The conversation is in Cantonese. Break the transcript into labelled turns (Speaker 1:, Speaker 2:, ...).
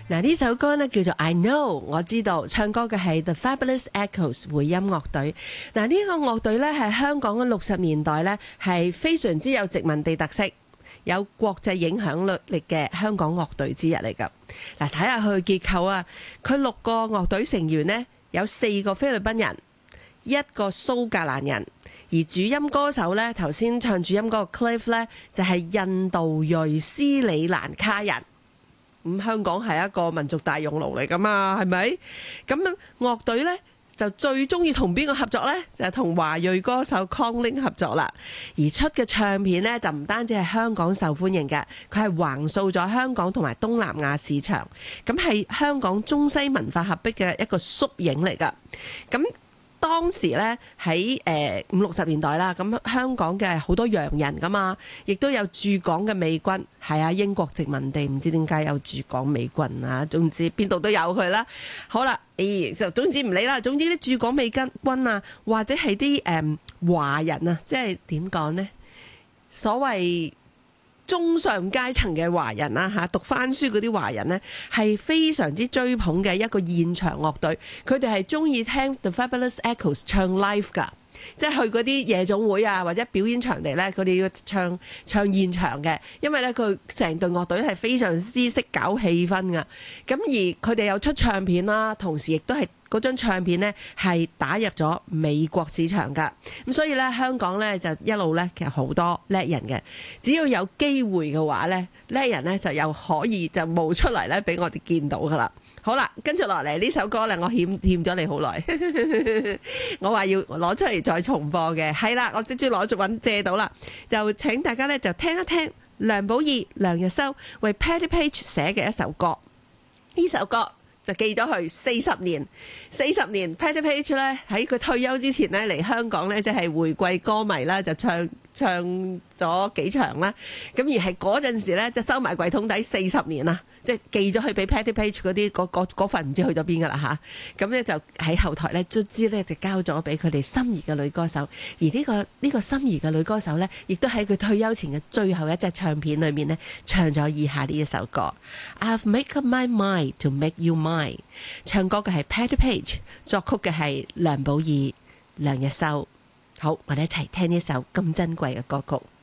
Speaker 1: 嗱，呢首歌呢叫做 I Know， 我知道，唱歌嘅係 The Fabulous Echoes 回音樂隊。嗱，呢個樂隊呢係香港嘅60年代呢係非常之有殖民地特色，有國際影響力嘅香港樂隊之一嚟㗎。嗱，睇下佢嘅結構啊，佢6個樂隊成員呢，有4個菲律賓人，1個蘇格蘭人，而主音歌手呢，頭先唱主音嗰個 Cliff 呢，就係印度裔斯里蘭卡人。咁香港係一個民族大熔爐嚟噶嘛，係咪？咁樂隊呢就最中意同邊個合作呢？就係同華裔歌手 Conling 合作啦。而出嘅唱片呢，就唔單止係香港受歡迎嘅，佢係橫掃咗香港同埋東南亞市場。咁係香港中西文化合璧嘅一個縮影嚟噶。咁當時咧喺50-60年代啦，咁香港嘅好多洋人噶嘛，亦都有駐港嘅美軍，係啊，英國殖民地唔知點解有駐港美軍啊，總之邊度都有佢啦。好啦，就總之唔理啦，總之啲駐港美軍啊，或者係啲華人啊，即係點講呢？所謂中上階層嘅華人啦嚇，讀翻書嗰啲華人呢，係非常之追捧嘅一個現場樂隊，佢哋係中意聽 The Fabulous Echoes 唱 live 㗎，即係去嗰啲夜總會啊或者表演場地呢，佢哋要唱現場嘅，因為呢，佢成隊樂隊係非常之識搞氣氛㗎，咁而佢哋有出唱片啦，同時亦都係嗰張唱片呢係打入咗美國市場㗎，咁所以呢，香港呢就一路呢其實好多叻人嘅，只要有機會嘅話呢，叻人呢就又可以就冒出嚟呢俾我哋見到㗎啦。好啦，跟住落嚟呢首歌呢，我欠咗你好耐，我話要攞出嚟再重播嘅，係啦，我直接攞揾借到啦，就請大家呢就聽一聽梁寶儀、梁日修為 Patti Page 寫嘅一首歌，呢首歌就記咗佢40年，40年 Patti Page 咧喺佢退休之前咧嚟香港咧，即係回歸歌迷啦，就唱咗幾場啦。咁而係嗰陣時咧，就收埋櫃桶底40年啦，即係寄咗去俾 Patti Page 嗰啲嗰份唔知去咗邊噶啦嚇。咁咧就喺後台咧卒之咧就交咗俾佢哋心儀嘅女歌手。而呢個心儀嘅女歌手咧，亦都喺佢退休前嘅最後一隻唱片裏面咧唱咗以下呢一首歌。I've made up my mind to make you mine。唱歌嘅係 Patti Page， 作曲嘅係梁寶儀、梁日修。好，我哋一齊聽呢首咁珍貴嘅歌曲。